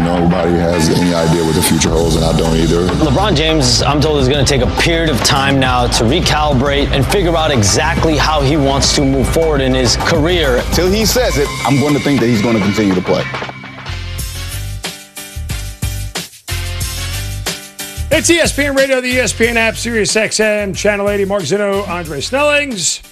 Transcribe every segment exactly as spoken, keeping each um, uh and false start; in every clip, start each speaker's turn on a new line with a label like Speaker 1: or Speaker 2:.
Speaker 1: nobody has any idea what the future holds, and I don't either.
Speaker 2: LeBron James, I'm told, is going to take a period of time now to recalibrate and figure out exactly how he wants to move forward in his career.
Speaker 1: Till he says it, I'm going to think that he's going to continue to play.
Speaker 3: It's E S P N Radio, the E S P N app, Sirius X M, Channel eighty, Mark Zinno, Andre Snellings.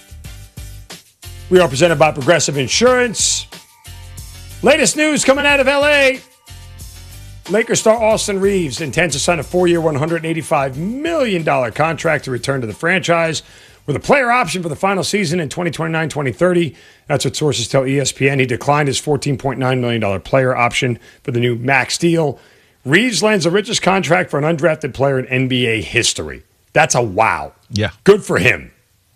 Speaker 3: We are presented by Progressive Insurance. Latest news coming out of L A. Lakers star Austin Reeves intends to sign a four-year, one hundred eighty-five million dollars contract to return to the franchise with a player option for the final season in twenty twenty-nine twenty thirty. That's what sources tell E S P N. He declined his fourteen point nine million dollars player option for the new max deal. Reeves lands the richest contract for an undrafted player in N B A history. That's a wow.
Speaker 4: Yeah.
Speaker 3: Good for him.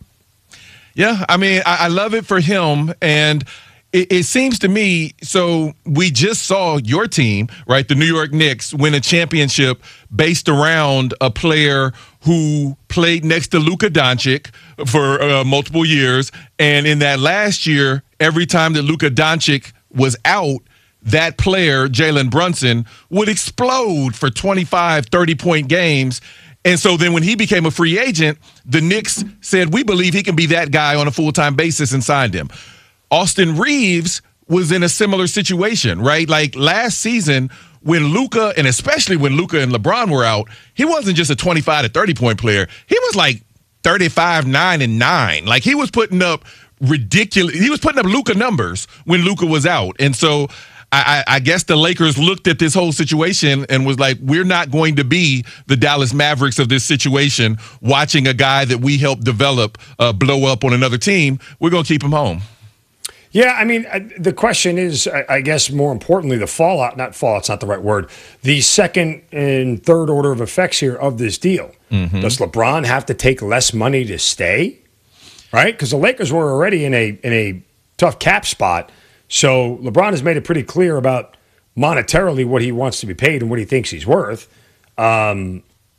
Speaker 4: Yeah, I mean, I, I love it for him, and it, it seems to me, so we just saw your team, right, the New York Knicks, win a championship based around a player who played next to Luka Doncic for uh, multiple years, and in that last year, every time that Luka Doncic was out, that player, Jalen Brunson, would explode for twenty-five, thirty-point games. And so then when he became a free agent, the Knicks said, we believe he can be that guy on a full-time basis, and signed him. Austin Reeves was in a similar situation, right? Like last season when Luka, and especially when Luka and LeBron were out, he wasn't just a twenty-five to thirty-point player. He was like thirty-five, nine, and nine. Like he was putting up ridiculous – he was putting up Luka numbers when Luka was out. And so – I, I guess the Lakers looked at this whole situation and was like, we're not going to be the Dallas Mavericks of this situation, watching a guy that we helped develop uh, blow up on another team. We're going to keep him home.
Speaker 3: Yeah, I mean, the question is, I guess more importantly, the fallout, not fallout's not the right word, the second and third order of effects here of this deal. Mm-hmm. Does LeBron have to take less money to stay? Right? Because the Lakers were already in a in a tough cap spot. So LeBron has made it pretty clear about monetarily what he wants to be paid and what he thinks he's worth. Um,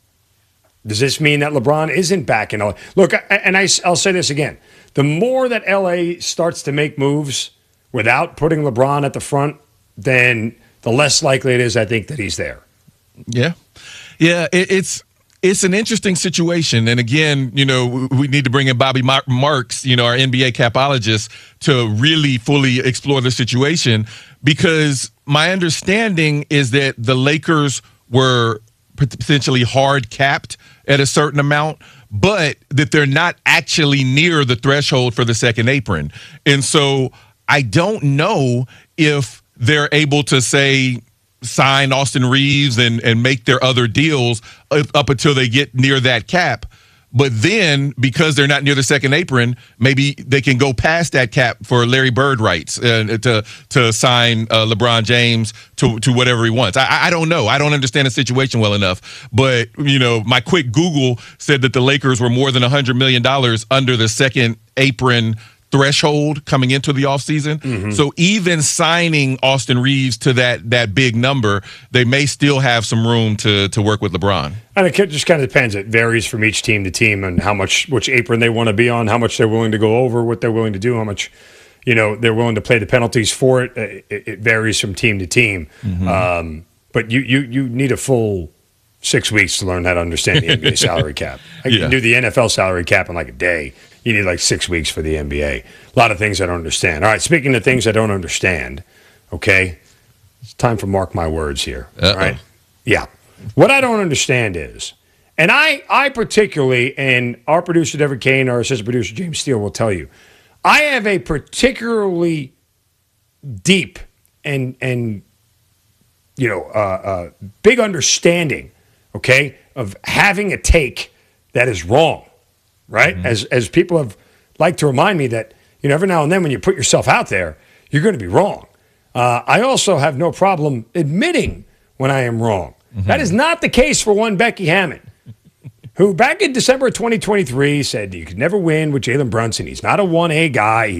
Speaker 3: does this mean that LeBron isn't back in L A? Look, and I, I'll say this again. The more that L A starts to make moves without putting LeBron at the front, then the less likely it is, I think, that he's there.
Speaker 4: Yeah. Yeah, it, it's it's an interesting situation. And again, you know, we need to bring in Bobby Marks, you know, our N B A capologist, to really fully explore the situation, because my understanding is that the Lakers were potentially hard capped at a certain amount, but that they're not actually near the threshold for the second apron. And so I don't know if they're able to say, sign Austin Reeves and, and make their other deals up, up until they get near that cap. But then, because they're not near the second apron, maybe they can go past that cap for Larry Bird rights uh, to to sign uh, LeBron James to to whatever he wants. I, I don't know. I don't understand the situation well enough. But, you know, my quick Google said that the Lakers were more than one hundred million dollars under the second apron threshold coming into the offseason. Mm-hmm. So even signing Austin Reeves to that that big number, they may still have some room to to work with LeBron.
Speaker 3: And it just kind of depends. It varies from each team to team and how much, which apron they want to be on, how much they're willing to go over, what they're willing to do, how much, you know, they're willing to pay the penalties for it. It, it varies from team to team. Mm-hmm. Um, but you, you you need a full six weeks to learn how to understand the N B A salary cap. I yeah. can do the N F L salary cap in like a day. You need like six weeks for the N B A. A lot of things I don't understand. All right, speaking of things I don't understand, okay, it's time for mark my words here. Uh-oh. All right? Yeah. What I don't understand is, and I, I particularly, and our producer, Deborah Kane, our assistant producer, James Steele, will tell you, I have a particularly deep and, and you know, uh, uh, big understanding, okay, of having a take that is wrong. Right? Mm-hmm. As as people have liked to remind me that, you know, every now and then when you put yourself out there, you're going to be wrong. Uh, I also have no problem admitting when I am wrong. Mm-hmm. That is not the case for one Becky Hammon, who back in December of twenty twenty-three said you could never win with Jalen Brunson. He's not a one A guy.